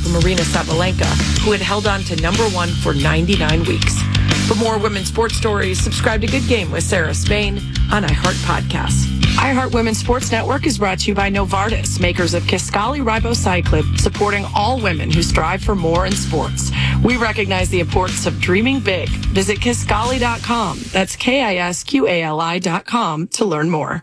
Marina Sabalenka, who had held on to number one for 99 weeks. For more women's sports stories, subscribe to Good Game with Sarah Spain on iHeart Podcasts. iHeart Women's Sports Network is brought to you by Novartis, makers of Kisqali Ribociclib, supporting all women who strive for more in sports. We recognize the importance of dreaming big. Visit Kisqali.com. That's KISQALI.com to learn more.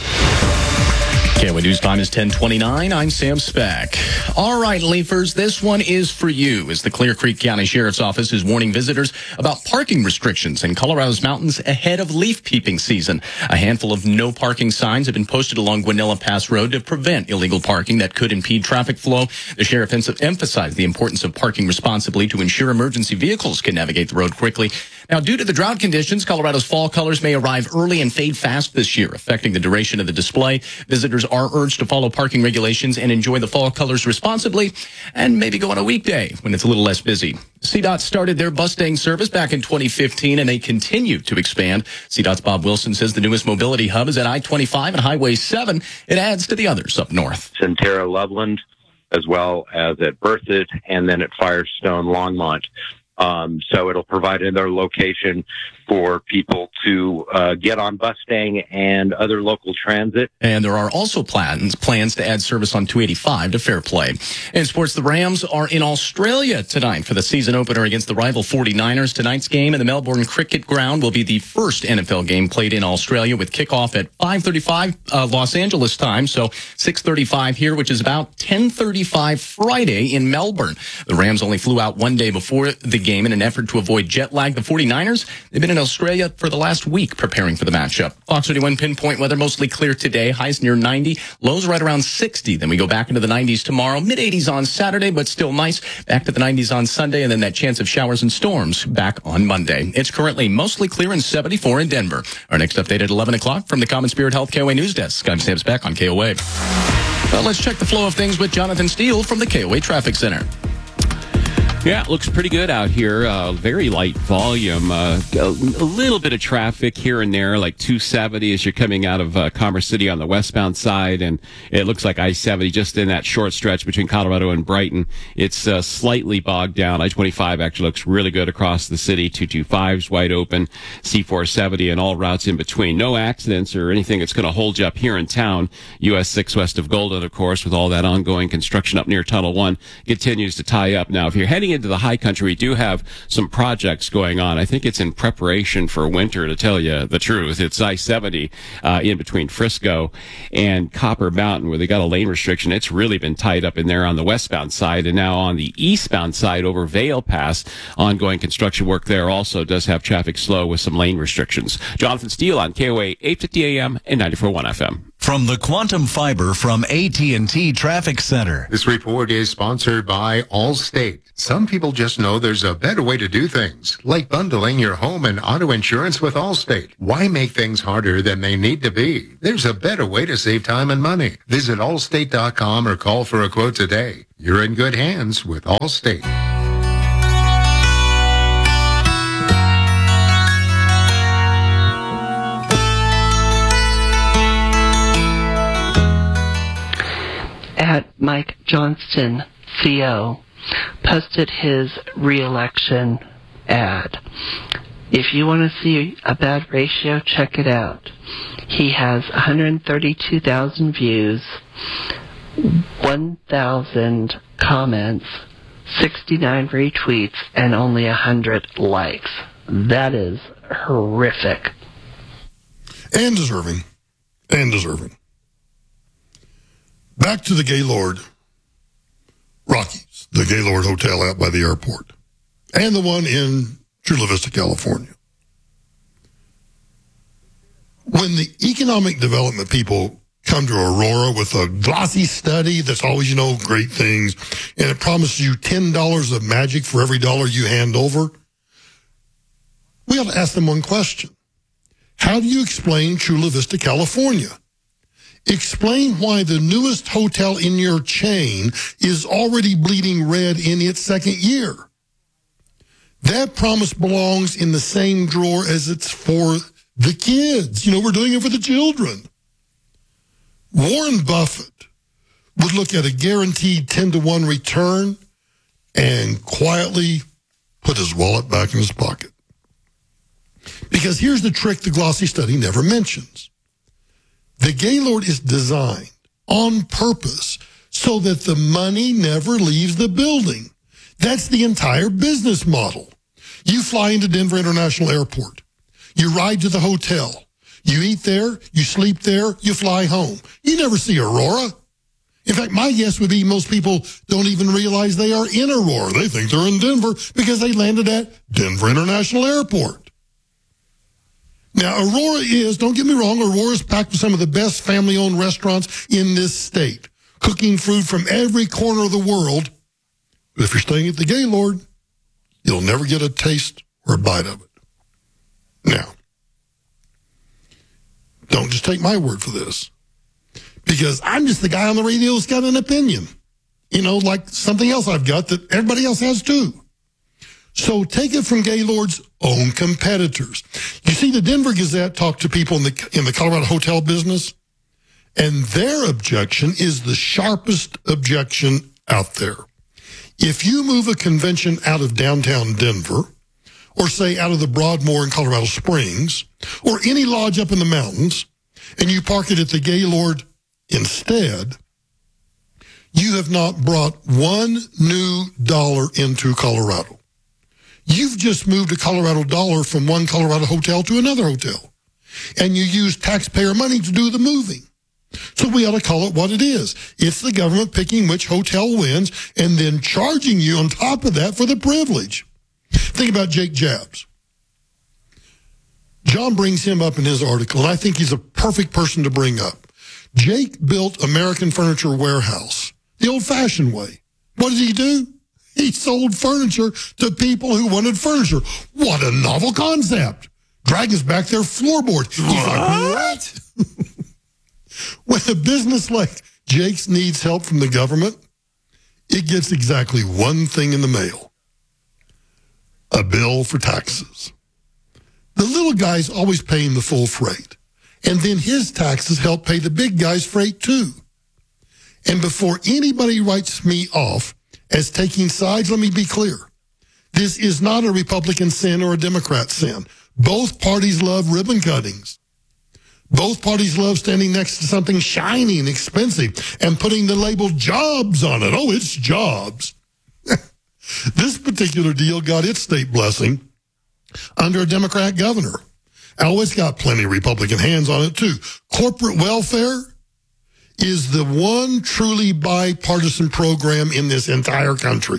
KOA News Time is 10:29. I'm Sam Speck. All right, Leafers, this one is for you as the Clear Creek County Sheriff's Office is warning visitors about parking restrictions in Colorado's mountains ahead of leaf peeping season. A handful of no parking signs have been posted along Guanella Pass Road to prevent illegal parking that could impede traffic flow. The sheriff emphasized the importance of parking responsibly to ensure emergency vehicles can navigate the road quickly. Now, due to the drought conditions, Colorado's fall colors may arrive early and fade fast this year, affecting the duration of the display. Visitors are urged to follow parking regulations and enjoy the fall colors responsibly, and maybe go on a weekday when it's a little less busy. CDOT started their Bustang service back in 2015, and they continue to expand. CDOT's Bob Wilson says the newest mobility hub is at I-25 and Highway 7. It adds to the others up north. Centerra Loveland, as well as at Berthoud, and then at Firestone Longmont. So it'll provide another location for people to get on Bustang and other local transit. And there are also plans to add service on 285 to Fairplay. In sports, the Rams are in Australia tonight for the season opener against the rival 49ers. Tonight's game in the Melbourne Cricket Ground will be the first NFL game played in Australia, with kickoff at 5:35 Los Angeles time, so 6:35 here, which is about 10:35 Friday in Melbourne. The Rams only flew out one day before the game in an effort to avoid jet lag. The 49ers, they've been in Australia for the last week preparing for the matchup. Fox 31 pinpoint weather, mostly clear today. Highs near 90. Lows right around 60. Then we go back into the 90s tomorrow. Mid-80s on Saturday, but still nice. Back to the 90s on Sunday, and then that chance of showers and storms back on Monday. It's currently mostly clear and 74 in Denver. Our next update at 11 o'clock from the Common Spirit Health KOA News Desk. I'm Sam Speck on KOA. Well, let's check the flow of things with Jonathan Steele from the KOA Traffic Center. Yeah, it looks pretty good out here. Very light volume. A little bit of traffic here and there, like 270 as you're coming out of Commerce City on the westbound side. And it looks like I-70 just in that short stretch between Colorado and Brighton. It's slightly bogged down. I-25 actually looks really good across the city. 225's wide open. C-470 and all routes in between. No accidents or anything that's going to hold you up here in town. US 6 west of Golden, of course, with all that ongoing construction up near Tunnel 1 continues to tie up. Now, if you're heading into the high country, we do have some projects going on. I think it's in preparation for winter, to tell you the truth. It's I-70 in between Frisco and Copper Mountain, where they got a lane restriction. It's really been tied up in there on the westbound side, and now on the eastbound side over Vail Pass, ongoing construction work there also does have traffic slow with some lane restrictions. Jonathan Steele on KOA 850 AM and 94.1 FM. From the Quantum Fiber from AT&T Traffic Center. This report is sponsored by Allstate. Some people just know there's a better way to do things, like bundling your home and auto insurance with Allstate. Why make things harder than they need to be? There's a better way to save time and money. Visit allstate.com or call for a quote today. You're in good hands with Allstate. At Mike Johnston, CO, posted his re-election ad. If you want to see a bad ratio, check it out. He has 132,000 views, 1,000 comments, 69 retweets, and only 100 likes. That is horrific. And deserving. Back to the Gaylord Rockies, the Gaylord Hotel out by the airport, and the one in Chula Vista, California. When the economic development people come to Aurora with a glossy study that's always, great things, and it promises you $10 of magic for every dollar you hand over, we ought to ask them one question. How do you explain Chula Vista, California? Explain why the newest hotel in your chain is already bleeding red in its second year. That promise belongs in the same drawer as it's for the kids. We're doing it for the children. Warren Buffett would look at a guaranteed 10-to-1 return and quietly put his wallet back in his pocket. Because here's the trick the glossy study never mentions. The Gaylord is designed on purpose so that the money never leaves the building. That's the entire business model. You fly into Denver International Airport. You ride to the hotel. You eat there, you sleep there, you fly home. You never see Aurora. In fact, my guess would be most people don't even realize they are in Aurora. They think they're in Denver because they landed at Denver International Airport. Now, Aurora is, don't get me wrong, Aurora is packed with some of the best family-owned restaurants in this state, cooking food from every corner of the world. But if you're staying at the Gaylord, you'll never get a taste or a bite of it. Now, don't just take my word for this, because I'm just the guy on the radio who's got an opinion, like something else I've got that everybody else has too. So take it from Gaylord's own competitors. You see, the Denver Gazette talked to people in the Colorado hotel business, and their objection is the sharpest objection out there. If you move a convention out of downtown Denver, or say out of the Broadmoor in Colorado Springs, or any lodge up in the mountains, and you park it at the Gaylord instead, you have not brought one new dollar into Colorado. You've just moved a Colorado dollar from one Colorado hotel to another hotel, and you use taxpayer money to do the moving. So we ought to call it what it is. It's the government picking which hotel wins and then charging you on top of that for the privilege. Think about Jake Jabs. John brings him up in his article, and I think he's a perfect person to bring up. Jake built American Furniture Warehouse the old-fashioned way. What did he do? He sold furniture to people who wanted furniture. What a novel concept. Dragons back their floorboard. He's like, what? When a business like Jake's needs help from the government, it gets exactly one thing in the mail: a bill for taxes. The little guy's always paying the full freight, and then his taxes help pay the big guy's freight too. And before anybody writes me off as taking sides, let me be clear. This is not a Republican sin or a Democrat sin. Both parties love ribbon cuttings. Both parties love standing next to something shiny and expensive and putting the label jobs on it. Oh, it's jobs. This particular deal got its state blessing under a Democrat governor. Oh, it's got plenty of Republican hands on it, too. Corporate welfare is the one truly bipartisan program in this entire country.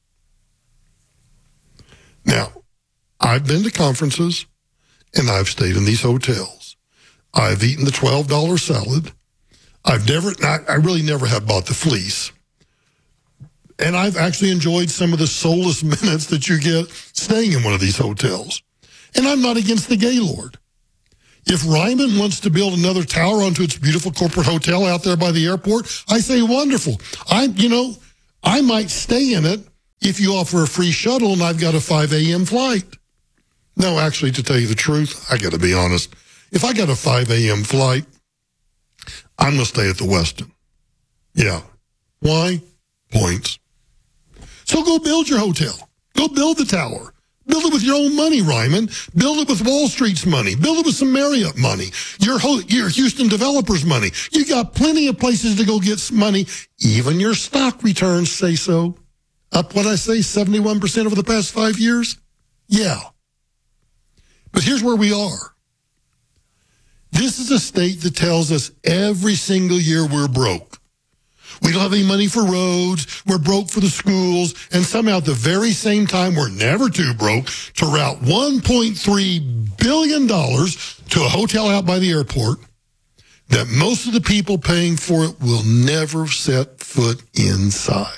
Now, I've been to conferences, and I've stayed in these hotels. I've eaten the $12 salad. I really never have bought the fleece. And I've actually enjoyed some of the soulless minutes that you get staying in one of these hotels. And I'm not against the Gaylord. If Ryman wants to build another tower onto its beautiful corporate hotel out there by the airport, I say wonderful. I might stay in it if you offer a free shuttle and I've got a 5 a.m. flight. No, actually, to tell you the truth, I got to be honest. If I got a 5 a.m. flight, I'm going to stay at the Westin. Yeah. Why? Points. So go build your hotel. Go build the tower. Build it with your own money, Ryman. Build it with Wall Street's money. Build it with some Marriott money. Your Houston developers' money. You got plenty of places to go get some money. Even your stock returns say so. Up, what I say, 71% over the past 5 years? Yeah. But here's where we are. This is a state that tells us every single year we're broke. We don't have any money for roads. We're broke for the schools. And somehow at the very same time, we're never too broke to route $1.3 billion to a hotel out by the airport that most of the people paying for it will never set foot inside.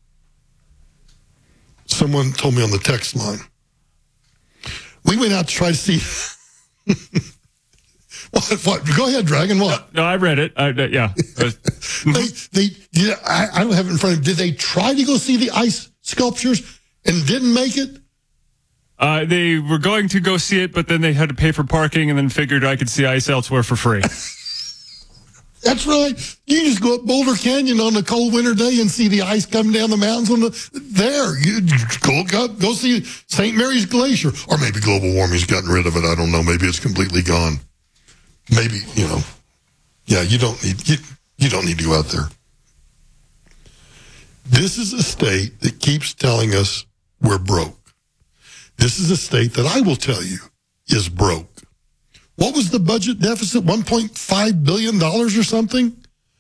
Someone told me on the text line. We went out to try to see... What? Go ahead, Dragon. What? No, I read it. Yeah. I don't have it in front of me. Did they try to go see the ice sculptures and didn't make it? They were going to go see it, but then they had to pay for parking and then figured I could see ice elsewhere for free. That's right. You just go up Boulder Canyon on a cold winter day and see the ice coming down the mountains there. You go see St. Mary's Glacier. Or maybe global warming's gotten rid of it. I don't know. Maybe it's completely gone. Maybe, yeah, you don't need to go out there. This is a state that keeps telling us we're broke. This is a state that I will tell you is broke. What was the budget deficit? $1.5 billion or something?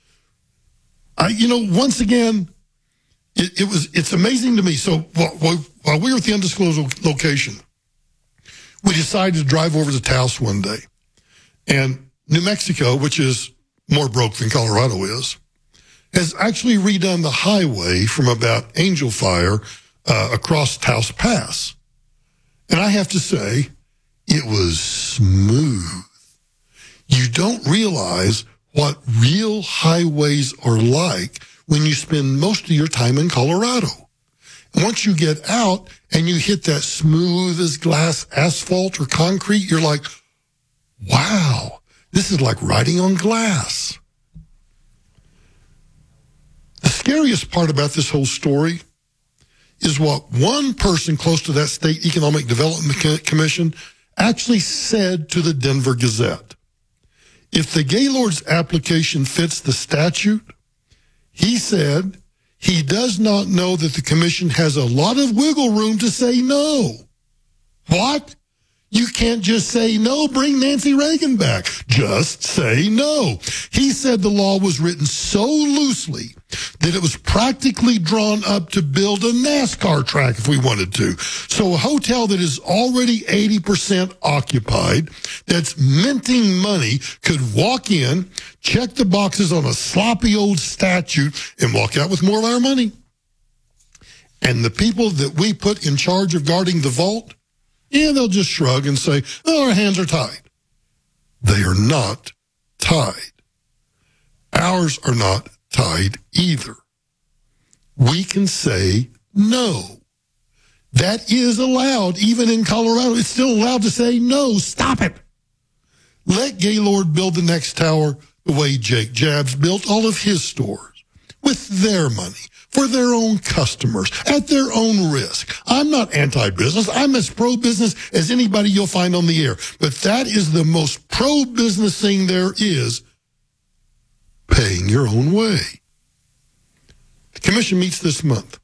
Once again, it's amazing to me. So while we were at the undisclosed location, we decided to drive over to Taos one day. And New Mexico, which is more broke than Colorado is, has actually redone the highway from about Angel Fire across Taos Pass. And I have to say, it was smooth. You don't realize what real highways are like when you spend most of your time in Colorado. And once you get out and you hit that smooth as glass asphalt or concrete, you're like, wow, this is like riding on glass. The scariest part about this whole story is what one person close to that State Economic Development Commission actually said to the Denver Gazette. If the Gaylord's application fits the statute, he said he does not know that the commission has a lot of wiggle room to say no. What? You can't just say no, bring Nancy Reagan back. Just say no. He said the law was written so loosely that it was practically drawn up to build a NASCAR track if we wanted to. So a hotel that is already 80% occupied, that's minting money, could walk in, check the boxes on a sloppy old statute, and walk out with more of our money. And the people that we put in charge of guarding the vault, yeah, they'll just shrug and say, oh, our hands are tied. They are not tied. Ours are not tied either. We can say no. That is allowed, even in Colorado. It's still allowed to say no. Stop it. Let Gaylord build the next tower the way Jake Jabs built all of his stores, with their money, for their own customers, at their own risk. I'm not anti-business. I'm as pro-business as anybody you'll find on the air. But that is the most pro-business thing there is, paying your own way. The commission meets this month.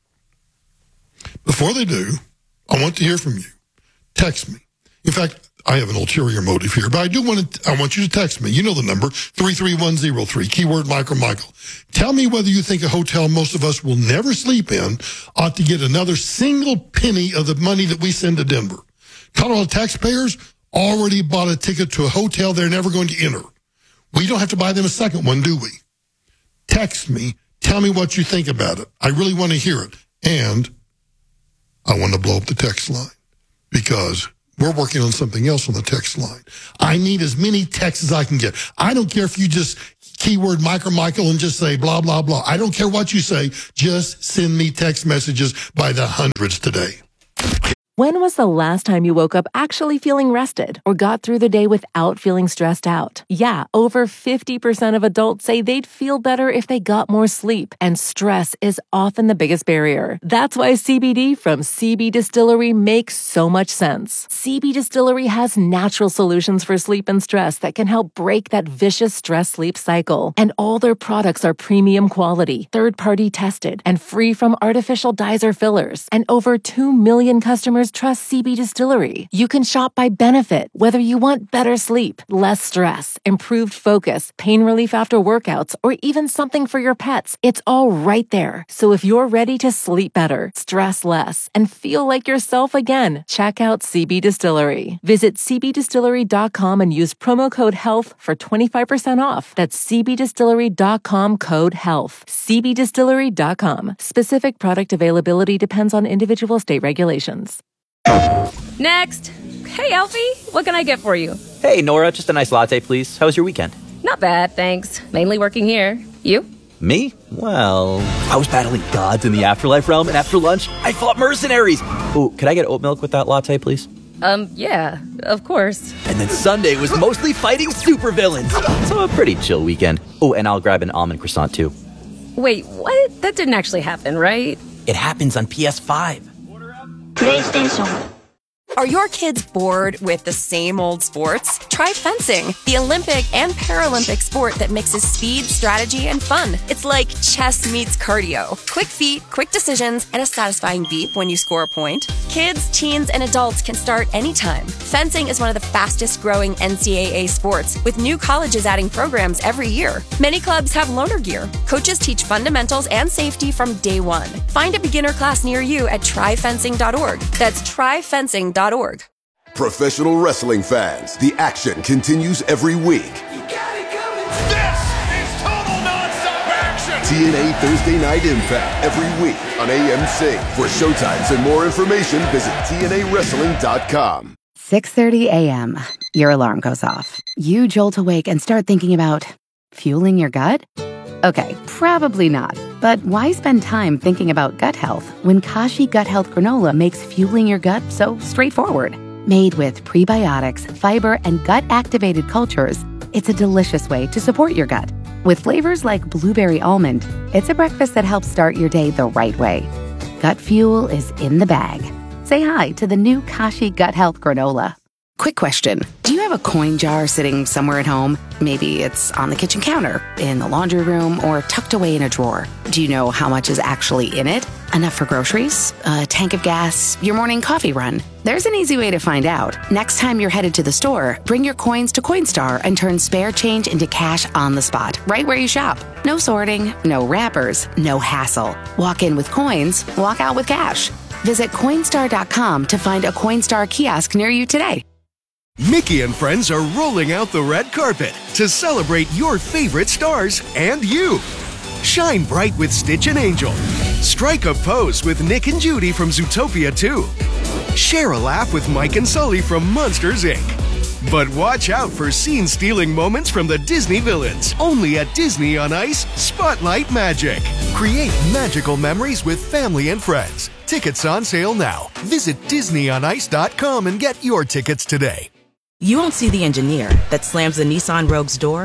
Before they do, I want to hear from you. Text me. In fact, I have an ulterior motive here, but I want you to text me. You know the number, 33103, keyword Mike or Michael. Tell me whether you think a hotel most of us will never sleep in ought to get another single penny of the money that we send to Denver. Colorado taxpayers already bought a ticket to a hotel they're never going to enter. We don't have to buy them a second one, do we? Text me. Tell me what you think about it. I really want to hear it. And I want to blow up the text line because we're working on something else on the text line. I need as many texts as I can get. I don't care if you just keyword Mike or Michael and just say blah, blah, blah. I don't care what you say. Just send me text messages by the hundreds today. When was the last time you woke up actually feeling rested or got through the day without feeling stressed out? Yeah, over 50% of adults say they'd feel better if they got more sleep, and stress is often the biggest barrier. That's why CBD from CB Distillery makes so much sense. CB Distillery has natural solutions for sleep and stress that can help break that vicious stress-sleep cycle. And all their products are premium quality, third-party tested, and free from artificial dyes or fillers. And over 2 million customers trust CB Distillery. You can shop by benefit, whether you want better sleep, less stress, improved focus, pain relief after workouts, or even something for your pets. It's all right there. So if you're ready to sleep better, stress less, and feel like yourself again, check out CB Distillery. Visit cbdistillery.com and use promo code HEALTH for 25% off. That's cbdistillery.com, code HEALTH. cbdistillery.com. Specific product availability depends on individual state regulations. Next. Hey, Alfie. What can I get for you? Hey, Nora. Just a nice latte, please. How was your weekend? Not bad, thanks. Mainly working here. You? Me? Well, I was battling gods in the afterlife realm, and after lunch, I fought mercenaries. Oh, could I get oat milk with that latte, please? Yeah, of course. And then Sunday was mostly fighting supervillains. So a pretty chill weekend. Oh, and I'll grab an almond croissant too. Wait, what? That didn't actually happen, right? It happens on PS5. PlayStation. Are your kids bored with the same old sports? Try fencing, the Olympic and Paralympic sport that mixes speed, strategy, and fun. It's like chess meets cardio. Quick feet, quick decisions, and a satisfying beep when you score a point. Kids, teens, and adults can start anytime. Fencing is one of the fastest growing NCAA sports, with new colleges adding programs every year. Many clubs have loaner gear. Coaches teach fundamentals and safety from day one. Find a beginner class near you at tryfencing.org. That's tryfencing.org. Professional wrestling fans, the action continues every week. This is total nonstop action! TNA Thursday Night Impact every week on AMC. For showtimes and more information, visit TNAWrestling.com. 6:30 a.m. Your alarm goes off. You jolt awake and start thinking about fueling your gut? Okay, probably not. But why spend time thinking about gut health when Kashi Gut Health Granola makes fueling your gut so straightforward? Made with prebiotics, fiber, and gut-activated cultures, it's a delicious way to support your gut. With flavors like blueberry almond, it's a breakfast that helps start your day the right way. Gut fuel is in the bag. Say hi to the new Kashi Gut Health Granola. Quick question. Do you have a coin jar sitting somewhere at home? Maybe it's on the kitchen counter, in the laundry room, or tucked away in a drawer. Do you know how much is actually in it? Enough for groceries? A tank of gas? Your morning coffee run? There's an easy way to find out. Next time you're headed to the store, bring your coins to Coinstar and turn spare change into cash on the spot, right where you shop. No sorting, no wrappers, no hassle. Walk in with coins, walk out with cash. Visit Coinstar.com to find a Coinstar kiosk near you today. Mickey and friends are rolling out the red carpet to celebrate your favorite stars and you. Shine bright with Stitch and Angel. Strike a pose with Nick and Judy from Zootopia 2. Share a laugh with Mike and Sully from Monsters, Inc. But watch out for scene-stealing moments from the Disney villains. Only at Disney on Ice Spotlight Magic. Create magical memories with family and friends. Tickets on sale now. Visit DisneyOnIce.com and get your tickets today. You won't see the engineer that slams the Nissan Rogue's door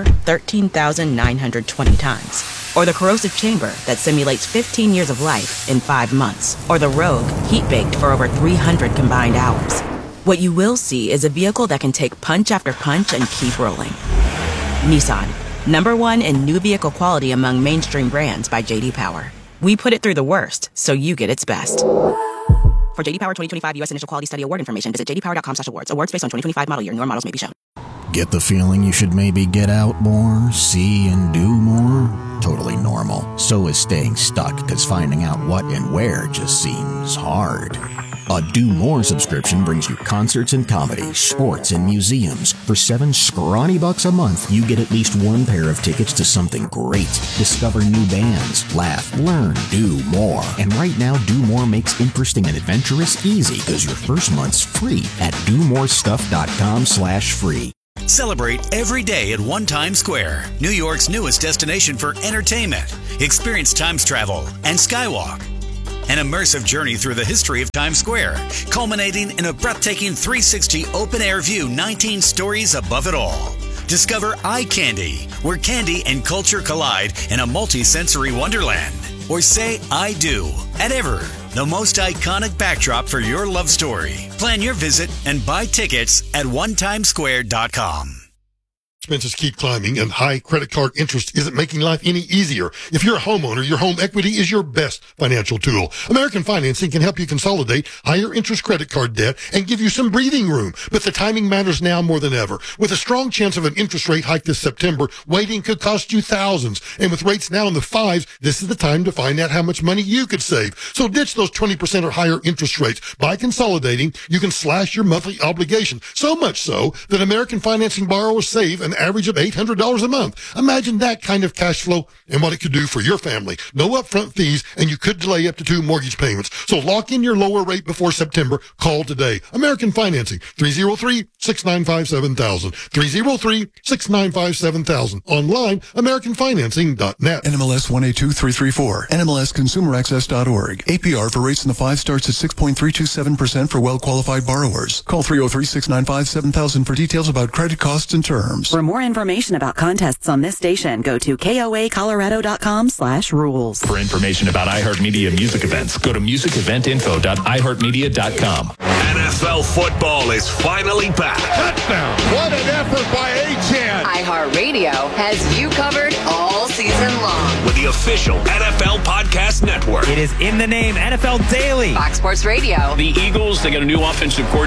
13,920 times. Or the corrosive chamber that simulates 15 years of life in 5 months. Or the Rogue heat-baked for over 300 combined hours. What you will see is a vehicle that can take punch after punch and keep rolling. Nissan, #1 in new vehicle quality among mainstream brands by J.D. Power. We put it through the worst, so you get its best. For J.D. Power 2025 U.S. Initial Quality Study Award information, visit jdpower.com/awards. Awards based on 2025 model year. Newer models may be shown. Get the feeling you should maybe get out more, see and do more? Totally normal. So is staying stuck, because finding out what and where just seems hard. A Do More subscription brings you concerts and comedy, sports and museums. For $7 scrawny bucks a month, you get at least one pair of tickets to something great. Discover new bands, laugh, learn, do more. And right now, Do More makes interesting and adventurous easy, because your first month's free at domorestuff.com/free. Celebrate every day at One Times Square, New York's newest destination for entertainment. Experience Times travel and Skywalk. An immersive journey through the history of Times Square, culminating in a breathtaking 360 open-air view 19 stories above it all. Discover Eye Candy, where candy and culture collide in a multi-sensory wonderland. Or say I do at Ever, the most iconic backdrop for your love story. Plan your visit and buy tickets at onetimesquare.com. Expenses keep climbing, and high credit card interest isn't making life any easier. If you're a homeowner, your home equity is your best financial tool. American Financing can help you consolidate higher interest credit card debt and give you some breathing room. But the timing matters now more than ever. With a strong chance of an interest rate hike this September, waiting could cost you thousands. And with rates now in the 5s, this is the time to find out how much money you could save. So ditch those 20% or higher interest rates. By consolidating, you can slash your monthly obligation. So much so that American Financing borrowers save an average of $800 a month. Imagine that kind of cash flow and what it could do for your family. No upfront fees, and you could delay up to 2 mortgage payments. So lock in your lower rate before September. Call today. American Financing, 303-695-7000. 303-695-7000. Online, AmericanFinancing.net. NMLS 182334. NMLSConsumerAccess.org. APR for rates in the 5 starts at 6.327% for well-qualified borrowers. Call 303-695-7000 for details about credit costs and terms. For more information about contests on this station, go to koacolorado.com/rules. For information about iHeartMedia music events, go to musiceventinfo.iheartmedia.com. NFL football is finally back. Touchdown. What an effort by Achane. iHeartRadio has you covered all season long. With the official NFL Podcast Network. It is in the name, NFL Daily. Fox Sports Radio. The Eagles, they got a new offensive coordinator.